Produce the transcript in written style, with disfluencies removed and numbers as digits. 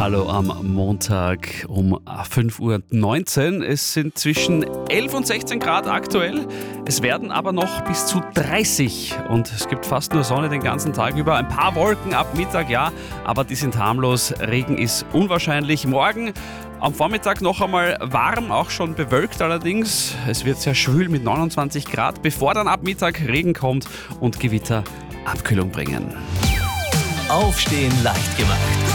Hallo am Montag um 5:19 Uhr. Es sind zwischen 11 und 16 Grad aktuell. Es werden aber noch bis zu 30 und es gibt fast nur Sonne den ganzen Tag über. Ein paar Wolken ab Mittag, ja, aber die sind harmlos. Regen ist unwahrscheinlich. Morgen am Vormittag noch einmal warm, auch schon bewölkt allerdings. Es wird sehr schwül mit 29 Grad, bevor dann ab Mittag Regen kommt und Gewitter Abkühlung bringen. Aufstehen leicht gemacht.